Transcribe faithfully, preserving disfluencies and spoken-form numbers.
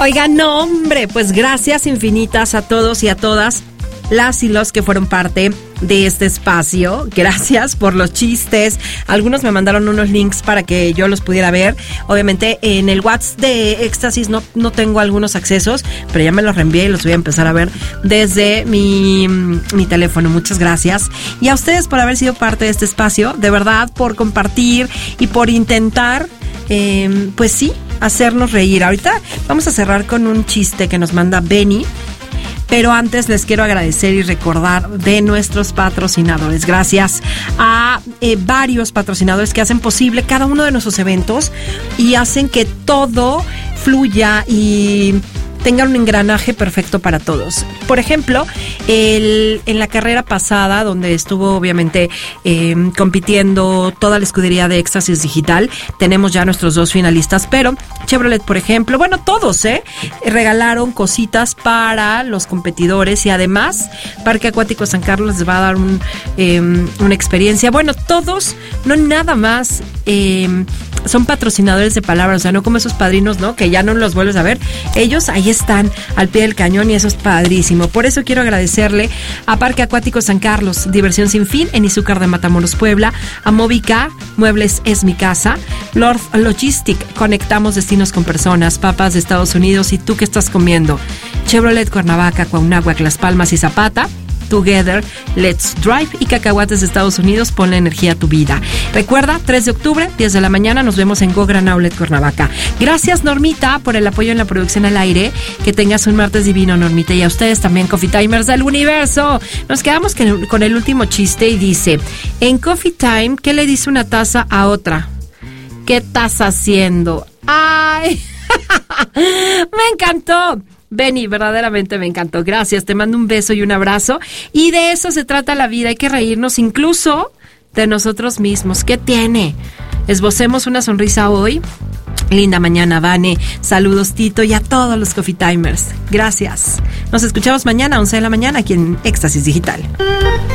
Oigan, no, hombre, pues gracias infinitas a todos y a todas las y los que fueron parte de este espacio. Gracias por los chistes. Algunos me mandaron unos links para que yo los pudiera ver. Obviamente en el WhatsApp de Éxtasis no, no tengo algunos accesos, pero ya me los reenvié y los voy a empezar a ver desde mi, mi teléfono. Muchas gracias. Y a ustedes por haber sido parte de este espacio. De verdad, por compartir y por intentar, eh, pues sí, hacernos reír. Ahorita vamos a cerrar con un chiste que nos manda Benny. Pero antes les quiero agradecer y recordar de nuestros patrocinadores. Gracias a eh, varios patrocinadores que hacen posible cada uno de nuestros eventos y hacen que todo fluya y tenga un engranaje perfecto para todos. Por ejemplo, el, en la carrera pasada, donde estuvo obviamente eh, compitiendo toda la escudería de Éxtasis Digital, tenemos ya nuestros dos finalistas, pero Chevrolet, por ejemplo, bueno, todos, ¿eh? Regalaron cositas para los competidores y además Parque Acuático San Carlos les va a dar un, eh, una experiencia. Bueno, todos, no nada más eh, son patrocinadores de palabras, o sea, no como esos padrinos, ¿no? Que ya no los vuelves a ver. Ellos ahí están al pie del cañón y eso es padrísimo. Por eso quiero agradecerle a Parque Acuático San Carlos, diversión sin fin en Izúcar de Matamoros, Puebla, a Movicar, Muebles es mi casa, Lord Logistic, conectamos destinos con personas, papas de Estados Unidos y tú qué estás comiendo, Chevrolet Cuernavaca, Cuauhnáhuac, Las Palmas y Zapata, Together, Let's Drive y Cacahuates de Estados Unidos, ponle energía a tu vida. Recuerda, tres de octubre, diez de la mañana, nos vemos en Go Gran Outlet Cuernavaca. Gracias, Normita, por el apoyo en la producción al aire. Que tengas un martes divino, Normita, y a ustedes también, Coffee Timers del universo. Nos quedamos con el último chiste y dice, en Coffee Time, ¿qué le dice una taza a otra? ¿Qué estás haciendo? ¡Ay! ¡Me encantó! Benny, verdaderamente me encantó. Gracias, te mando un beso y un abrazo. Y de eso se trata la vida, hay que reírnos incluso de nosotros mismos. ¿Qué tiene? Esbocemos una sonrisa hoy. Linda mañana, Vane. Saludos, Tito, y a todos los Coffee Timers. Gracias. Nos escuchamos mañana a once de la mañana aquí en Éxtasis Digital.